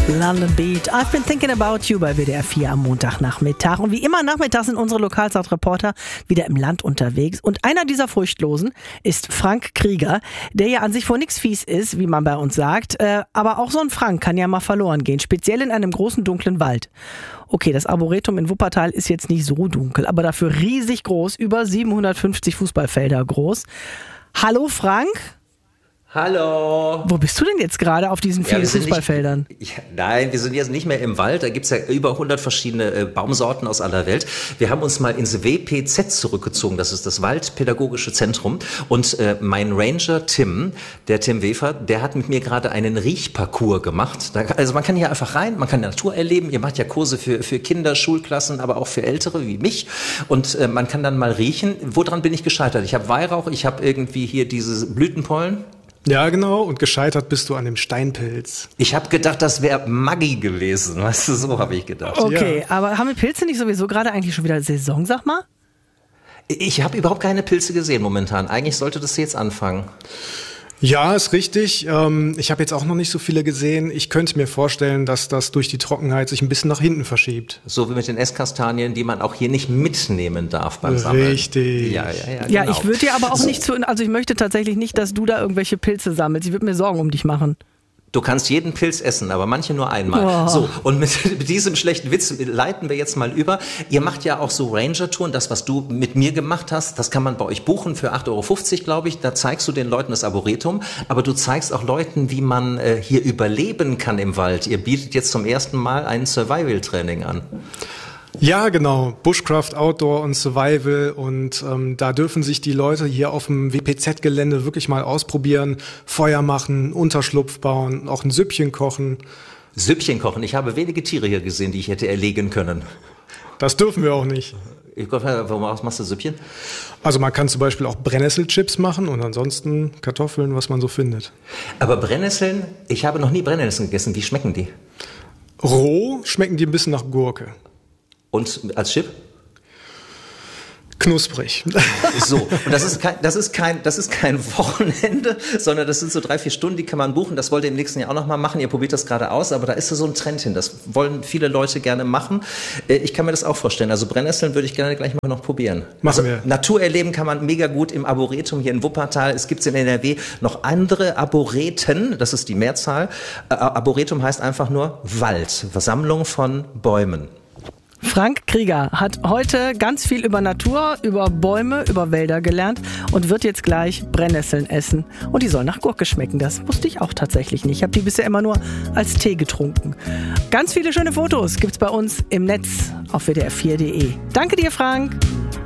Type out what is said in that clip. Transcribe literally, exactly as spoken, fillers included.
London Beat. I've been thinking about you bei W D R vier am Montagnachmittag. Und wie immer nachmittags sind unsere Lokalzeitreporter wieder im Land unterwegs. Und einer dieser Furchtlosen ist Frank Krieger, der ja an sich vor nichts fies ist, wie man bei uns sagt. Äh, aber auch so ein Frank kann ja mal verloren gehen, speziell in einem großen, dunklen Wald. Okay, das Arboretum in Wuppertal ist jetzt nicht so dunkel, aber dafür riesig groß, über siebenhundertfünfzig Fußballfelder groß. Hallo Frank? Hallo. Wo bist du denn jetzt gerade auf diesen vielen ja, Fußballfeldern? Nicht, ja, nein, wir sind jetzt nicht mehr im Wald. Da gibt's ja über hundert verschiedene äh, Baumsorten aus aller Welt. Wir haben uns mal ins W P Z zurückgezogen. Das ist das Waldpädagogische Zentrum. Und äh, mein Ranger Tim, der Tim Wefer, der hat mit mir gerade einen Riechparcours gemacht. Da, also man kann hier einfach rein, man kann die Natur erleben. Ihr macht ja Kurse für, für Kinder, Schulklassen, aber auch für Ältere wie mich. Und äh, man kann dann mal riechen. Woran bin ich gescheitert? Ich habe Weihrauch, ich habe irgendwie hier diese Blütenpollen. Ja, genau. Und gescheitert bist du an dem Steinpilz. Ich habe gedacht, das wäre Maggi gewesen. Weißt du, so habe ich gedacht. Okay, ja. Aber haben wir Pilze nicht sowieso gerade eigentlich schon wieder Saison, sag mal? Ich habe überhaupt keine Pilze gesehen momentan. Eigentlich sollte das jetzt anfangen. Ja, ist richtig. Ich habe jetzt auch noch nicht so viele gesehen. Ich könnte mir vorstellen, dass das durch die Trockenheit sich ein bisschen nach hinten verschiebt. So wie mit den Esskastanien, die man auch hier nicht mitnehmen darf beim Sammeln. Richtig. Ja, ja, ja, ja genau. Ich würde dir aber auch nicht zu, also ich möchte tatsächlich nicht, dass du da irgendwelche Pilze sammelst. Ich würde mir Sorgen um dich machen. Du kannst jeden Pilz essen, aber manche nur einmal. Oh. So, und mit, mit diesem schlechten Witz leiten wir jetzt mal über. Ihr macht ja auch so Ranger-Touren, das, was du mit mir gemacht hast, das kann man bei euch buchen für acht Euro fünfzig, glaube ich. Da zeigst du den Leuten das Arboretum, aber du zeigst auch Leuten, wie man äh, hier überleben kann im Wald. Ihr bietet jetzt zum ersten Mal ein Survival-Training an. Ja, genau. Bushcraft, Outdoor und Survival. Und ähm, da dürfen sich die Leute hier auf dem W P Z-Gelände wirklich mal ausprobieren. Feuer machen, Unterschlupf bauen, auch ein Süppchen kochen. Süppchen kochen? Ich habe wenige Tiere hier gesehen, die ich hätte erlegen können. Das dürfen wir auch nicht. Ich glaube, warum machst du Süppchen? Also man kann zum Beispiel auch Brennnesselchips machen und ansonsten Kartoffeln, was man so findet. Aber Brennnesseln, ich habe noch nie Brennnesseln gegessen. Wie schmecken die? Roh schmecken die ein bisschen nach Gurke. Und als Chip? Knusprig. So, und das ist kein, das ist kein, das ist kein Wochenende, sondern das sind so drei, vier Stunden, die kann man buchen. Das wollt ihr im nächsten Jahr auch noch mal machen. Ihr probiert das gerade aus, aber da ist so ein Trend hin. Das wollen viele Leute gerne machen. Ich kann mir das auch vorstellen. Also Brennnesseln würde ich gerne gleich mal noch probieren. Machen also, wir. Natur erleben kann man mega gut im Arboretum hier in Wuppertal. Es gibt in N R W noch andere Arboreten. Das ist die Mehrzahl. Arboretum heißt einfach nur Wald. Versammlung von Bäumen. Frank Krieger hat heute ganz viel über Natur, über Bäume, über Wälder gelernt und wird jetzt gleich Brennnesseln essen. Und die sollen nach Gurke schmecken. Das wusste ich auch tatsächlich nicht. Ich habe die bisher immer nur als Tee getrunken. Ganz viele schöne Fotos gibt's bei uns im Netz auf W D R vier punkt de. Danke dir, Frank.